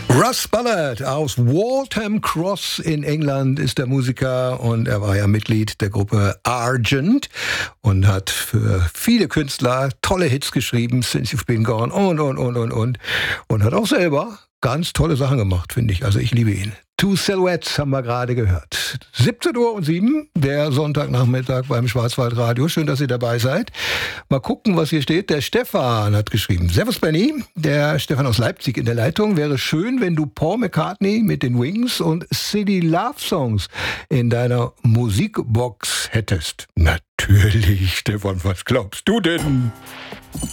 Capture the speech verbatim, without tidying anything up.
Russ Ballard aus Waltham Cross in England ist der Musiker und er war ja Mitglied der Gruppe Argent und hat für viele Künstler tolle Hits geschrieben, Since You've Been Gone und, und, und, und, und. Und hat auch selber ganz tolle Sachen gemacht, finde ich. Also ich liebe ihn. Two Silhouettes haben wir gerade gehört. siebzehn Uhr und sieben, der Sonntagnachmittag beim Schwarzwaldradio. Schön, dass ihr dabei seid. Mal gucken, was hier steht. Der Stefan hat geschrieben. Servus Benny, der Stefan aus Leipzig in der Leitung. Wäre schön, wenn du Paul McCartney mit den Wings und City Love Songs in deiner Musikbox hättest. Natürlich, Stefan, was glaubst du denn?